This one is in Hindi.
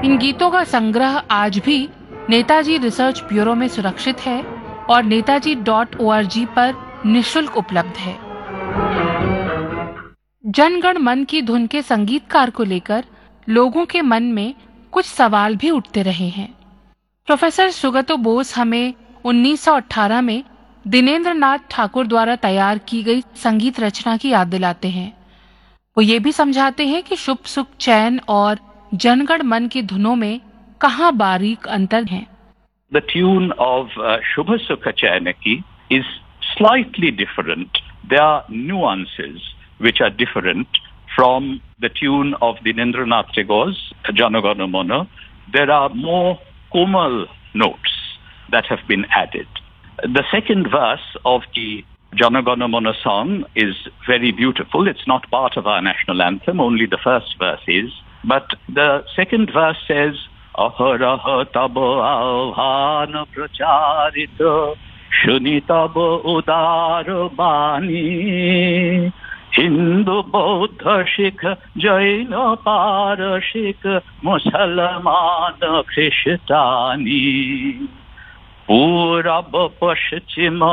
इन गीतों का संग्रह आज भी नेताजी रिसर्च ब्यूरो में सुरक्षित है और netaji.org पर निःशुल्क उपलब्ध है। जनगण मन की धुन के संगीतकार को लेकर लोगों के मन में कुछ सवाल भी उठते रहे हैं। प्रोफेसर सुगतो बोस हमें 1918 में दिनेंद्र नाथ ठाकुर द्वारा तैयार की गई संगीत रचना की याद दिलाते हैं। वो ये भी समझाते हैं कि शुभ सुख चैन और जनगण मन की धुनों में कहाँ बारीक अंतर है। The tune of Shubha Sukha Chayanaki is slightly different. There are nuances which are different from the tune of Dineन्द्rnath Tagore's Jana Gana Mana. There are more komal notes that have been added. The second verse of the Jana Gana Mana song is very beautiful. It's not part of our national anthem, only the first verse is. But the second verse says, Aharaha tabo avhana pracharita shuni tabo udar bani Hindu Buddha Sikh Jaina Parashik Musalman Krishtani Purab Paschima